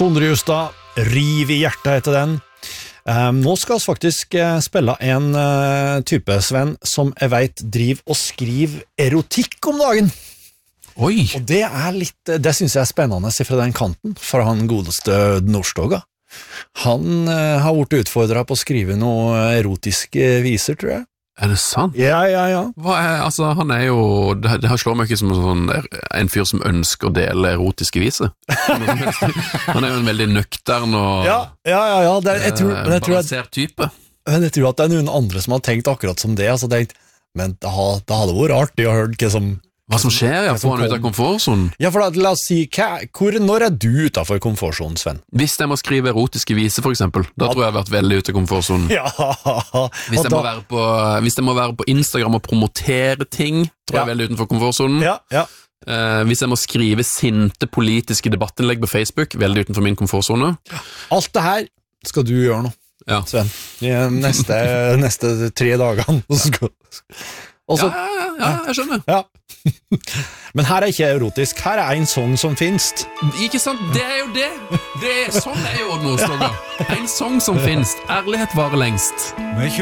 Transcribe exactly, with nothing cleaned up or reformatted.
Sondre Justad, Riv i hjertet heter den. Um, nå skal vi faktisk uh, spille en uh, type, Sven, som jeg vet driver og skriver erotikk om dagen. Oi! Og det er litt, det synes jeg er spennende fra den kanten, fra han godeste Nordstoga. Han uh, har vært utfordret på å skrive noe erotiske viser, tror jeg. Er det sant? Ja, ja, ja. Hva er, altså, han er jo, det, det har slår meg ikke som en, sånn, en fyr som ønsker å dele erotiske viser. Han er jo en veldig nøktern og Ja, ja, ja, ja. Det, er- jeg tror, men jeg tror at, balansert type. men jeg tror at det er noen andre som har tenkt akkurat som det, altså tenkt, men det, ha, det hadde vært artig å høre hva som Hva som skjer, ja, får han ut av komfortzonen. Ja, for da, la oss si, hva, hvor, når er du utenfor komfortzonen, Sven? Hvis jeg må skrive erotiske viser, for eksempel, da tror jeg jeg har vært veldig ute av komfortzonen. Ja, Hvis og jeg, må da, være på, hvis jeg må være på Instagram og promotere ting, tror jeg Ja. er veldig utenfor komfortzonen. ja, ja. Eh, hvis jeg må skrive sinte politiske debattinnlegg på Facebook, veldig utenfor min komfortzone. Alt det her skal du gjøre nå, Ja. Sven, i neste, neste tre dagene. Og så skal- og så- Ja, ja, ja, jeg skjønner. ja. Men her er ikke erotisk, her er en sang som finnes. Ikke sant? Det er jo det. det er, sånn er jo Odd Nordstoga. En sang som finnes. Ærlighet varer lengst. Med